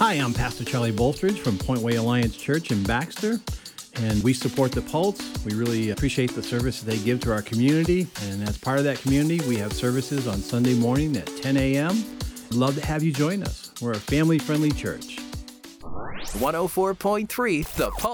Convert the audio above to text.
Hi, I'm Pastor Charlie Bolstridge from Point Way Alliance Church in Baxter, and we support the Pulse. We really appreciate the service they give to our community, and as part of that community, we have services on Sunday morning at 10 a.m. We'd love to have you join us. We're a family-friendly church. 104.3 The Pulse.